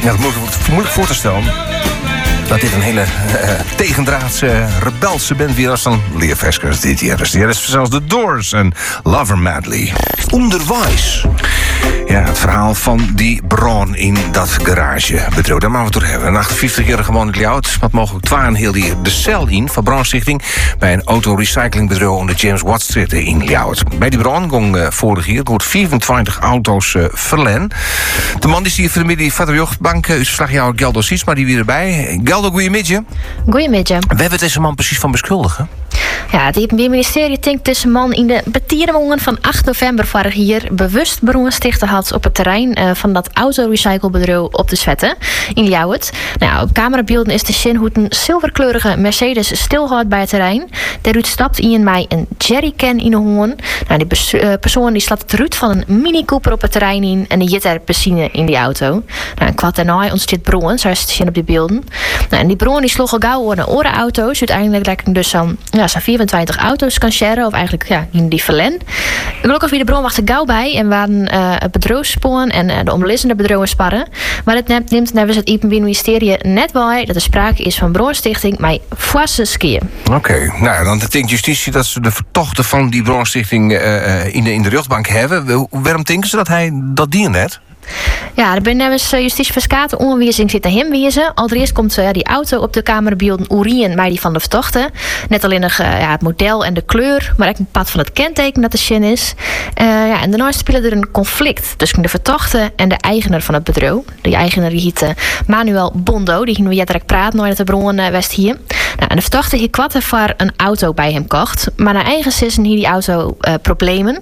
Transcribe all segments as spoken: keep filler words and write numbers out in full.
Ja, dat is moeilijk voor te stellen. Dat dit een hele uh, tegendraadse, rebelse band weer als dan leerveskers dit jaar. Dus hier is zelfs de Doors en Lover Madly. Onderwijs. Ja, het verhaal van die bron in dat garagebedrijf. Daar mogen we het door hebben. Een achtenvijftigjarige man uit Ljouwert, wat mogelijk twaalf heel die de cel in van brandstichting bij een autorecyclingbedrijf aan de James Watt Street in Ljouwert. Bij die brand ging uh, vorig jaar wordt vierentwintig auto's uh, verlen. De man die is hier vanmiddag van de jochtbank, uh, uw verslagjouwer Geldo Sietsma, die weer erbij. Geldo, goeiemiddag. Goeiemiddag. We hebben deze man precies van beschuldigen. Ja, het Openbaar Ministerie denkt deze man in de betierenmongen van acht november vorig jaar bewust beroemstichten had op het terrein uh, van dat autorecyclebedrijf op de Zwette in Ljouwert. Nou, op camerabeelden is te zien hoe een zilverkleurige Mercedes stilhoudt bij het terrein. Daaruit stapt Ian mij een jerrycan in de hoorn. Nou, die bes- uh, persoon die slaat het ruut van een Mini Cooper op het terrein in en die jit er benzine in die auto. Nou, een kwart daarna ontstaat broen, zoals te zien op die beelden. Nou, en die broen die sloeg al gauw naar oren auto's. Uiteindelijk lijkt dus zo'n ja, zo'n vierentwintig auto's kan sharen, of eigenlijk ja, in die verlen. Gelukkig wie de bron wacht er gauw bij en waren uh, het bedrijfssporen en uh, de omliggende bedrijven sparren. Maar het neemt, neemt nevens het Openbaar Ministerie net bij dat er sprake is van bronstichting met foisse skiën. Oké, okay. Nou dan denkt justitie dat ze de vertochten van die bronstichting uh, in de, in de rechtbank hebben. Waarom denken ze dat hij dat dient net? Ja, er ben nevens justitie verskaten onweerzing zit naar hem wezen. Allereerst komt uh, die auto op de camerabeelden Urien bij die van de vertochten. Net alleen nog uh, ja, het model en de kleur, maar ook een pad van het kenteken dat de zin is. Uh, ja, en daarna speelde er een conflict tussen de vertochte en de eigenaar van het bedrijf. De eigenaar die heet uh, Manuel Bondo, die ging we direct praten naar de bron uh, West hier. Nou, en de vertochte hier kwatten voor een auto bij hem kocht, maar naar eigen zissen hier die auto uh, problemen.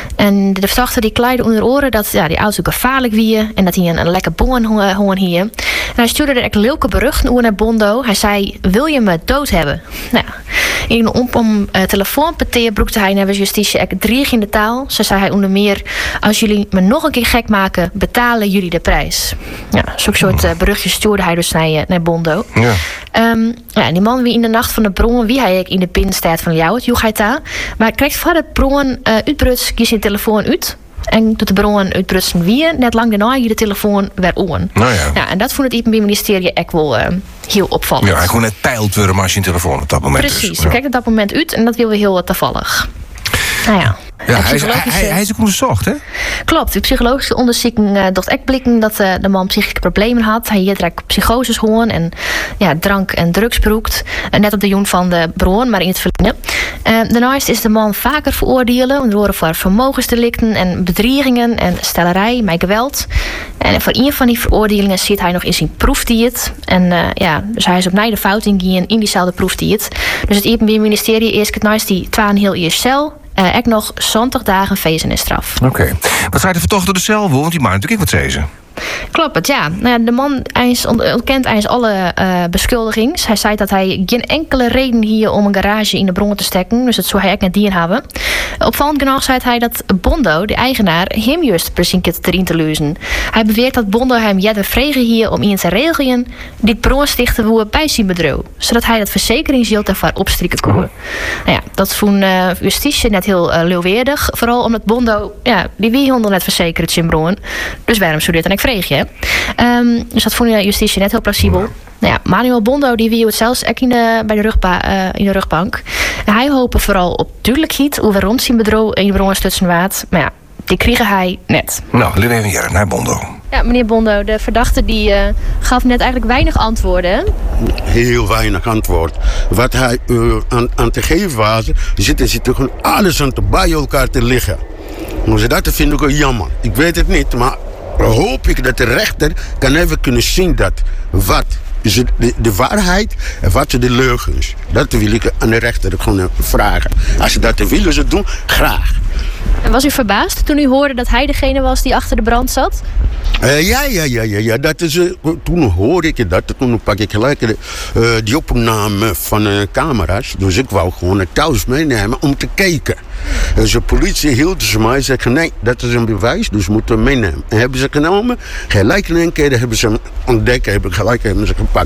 En de vertochte die kleidde onder oren dat ja, die auto gevaarlijk wie en dat hij een, een lekker boon hoorn hier. En hij stuurde er echt leuke berichten naar Bondo. Hij zei: wil je me dood hebben? Nou, in een om, om uh, telefoonpeteer broekte hij naar justitie echt drie in de taal. Zo zei hij onder meer: als jullie me nog een keer gek maken, betalen jullie de prijs. Ja, zo'n soort uh, berichtjes stuurde hij dus naar, uh, naar Bondo. Ja. Um, ja, die man wie in de nacht van de bron, wie hij in de binnenstad van Ljouwert, joeg hij daar. Maar hij kreeg van de bron uh, uitbruts, kies zijn telefoon uit. En doet de bron uitbrutsen wie net lang daarna je de telefoon weer on. Nou ja. Ja, en dat vond het Openbaar Ministerie echt wel uh, heel opvallend. Ja, hij gewoon net peilt worden als je een telefoon op dat moment. Precies, dus, je ja. kijkt op dat moment uit en dat wil we heel toevallig. Nou ja. Ja, hij, is, hij, hij is ook onderzocht, hè? Klopt. De psychologische onderzoeking uh, docht echt blikken dat uh, de man psychische problemen had. Hij had direct psychoses gewoon en ja, drank en drugs gebruikt. Uh, net op de joen van de bron, maar in het verleden. Uh, daarnaast is de man vaker veroordeeld, onder andere voor vermogensdelicten en bedreigingen en stellerij met geweld. En voor een van die veroordelingen zit hij nog in zijn proefdiet. En uh, ja, dus hij is opnieuw de fout ingegaan in diezelfde proefdiet. Dus het Openbaar Ministerie is het naast die twaalf heel eerst cel. Uh, ik nog zwantig dagen vezennisstraf. Oké. Okay. Wat zei de vertocht door de cel? Want die maakt natuurlijk wat zezen. Klopt het, ja. Nou, de man is ontkent eens alle uh, beschuldigingen. Hij zei dat hij geen enkele reden hier om een garage in de bron te steken. Dus dat zou hij ook net dien hebben. Opvallend genoeg zei hij dat Bondo, de eigenaar, hem juist precies erin te luizen. Hij beweert dat Bondo hem jette vregen hier om in te regelen dit bron stichten woe bij zijn bedrijf. Zodat hij dat verzekeringsgeld ervoor opstrikken kon. Nou ja, dat vond uh, justitie net heel uh, leeuweerdig. Vooral omdat Bondo, ja, die wie honderd net verzekerd zijn bron. Dus waarom zou dit dan ik vreeg je? Um, dus dat vond justitie net heel plausibel. Nou ja, Manuel Bondo die wie het zelfs ook in de, bij de rugba, uh, in de rugbank. En hij hoopte vooral op duidelijkheid hoe waarom zijn bedrijf in de bron stutsen waard. Maar ja, die kregen hij net. Nou, let even hier naar Bondo. Ja, meneer Bondo, de verdachte die uh, gaf net eigenlijk weinig antwoorden. Heel weinig antwoord. Wat hij uh, aan, aan te geven was, zitten ze toch alles aan te bij elkaar te liggen. Dus dat vind ik wel jammer. Ik weet het niet, maar hoop ik dat de rechter kan even kunnen zien dat wat is de, de waarheid en wat zijn de leugens. Dat wil ik aan de rechter gewoon vragen. Als ze dat willen ze doen, graag. En was u verbaasd toen u hoorde dat hij degene was die achter de brand zat? Uh, ja, ja, ja, ja, ja. Dat is, uh, toen hoorde ik dat. Toen pak ik gelijk de, uh, die opname van uh, camera's. Dus ik wou gewoon het thuis meenemen om te kijken. Dus de politie hield ze mij en zei: nee, dat is een bewijs, dus moeten we meenemen. En hebben ze genomen. Gelijk in één keer hebben ze hem ontdekt, hebben gelijk hebben ze gepakt.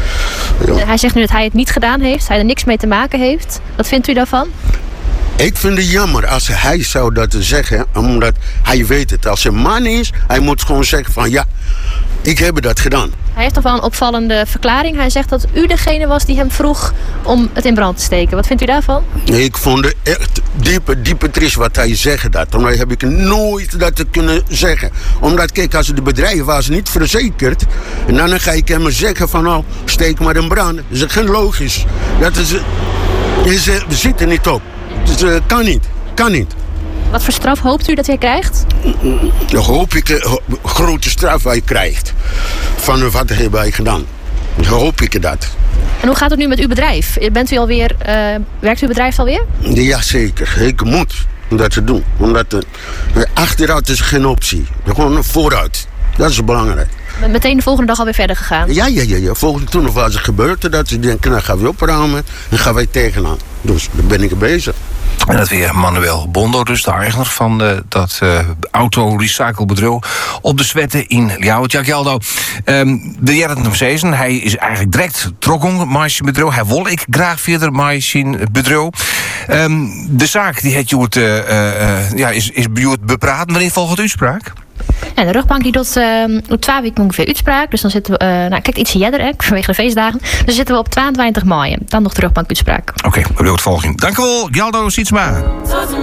Ja. Hij zegt nu dat hij het niet gedaan heeft, hij er niks mee te maken heeft. Wat vindt u daarvan? Ik vind het jammer als hij zou dat zeggen, omdat hij weet het. Als een man is, hij moet gewoon zeggen van ja, Ik heb dat gedaan. Hij heeft toch wel een opvallende verklaring. Hij zegt dat u degene was die hem vroeg om het in brand te steken. Wat vindt u daarvan? Ik vond het echt diepe, diepe triest wat hij zegt dat. Omdat heb ik nooit dat te kunnen zeggen. Omdat, kijk, als de bedrijf was niet verzekerd. En dan ga ik hem zeggen van, nou, steek maar in brand. Dat is geen logisch. Dat is, is, we zitten niet op. Dus uh, kan niet, kan niet. Wat voor straf hoopt u dat hij krijgt? Dan hoop ik een grote straf hij krijgt. Van wat heb hij gedaan. Dan hoop ik dat. En hoe gaat het nu met uw bedrijf? Bent u alweer, uh, werkt uw bedrijf alweer? Jazeker, ik moet dat te doen. Omdat uh, achteruit is geen optie. Gewoon vooruit. Dat is belangrijk. Meteen de volgende dag alweer verder gegaan? Ja, ja, ja. ja. Volgende toen was er gebeurd dat ze denken, nou gaan we opruimen en gaan wij tegenaan. Dus daar ben ik bezig. En dat weer Manuel Bondo, dus de eigenaar van uh, dat uh, auto-recyclebedrijf op de Zwetten in Ljouwert. Ja, Geldo, um, de jaren nog steeds. Hij is eigenlijk direct trokken met zijn bedrijf. Hij wil ik graag verder met zijn bedrijf. Um, de zaak die het Joert, uh, uh, ja, is, is bepraten. Wanneer volgt de uitspraak? Ja, de rechtbank die doet uh, op twee weken ongeveer uitspraak. Dus dan zitten we, uh, nou kijk, ietsje jeder, hè, vanwege de feestdagen. Dus dan zitten we op tweeëntwintig mei. Dan nog de rechtbank uitspraak. Oké, okay, we willen het volgen. Dank u wel, Geldo Sietsma.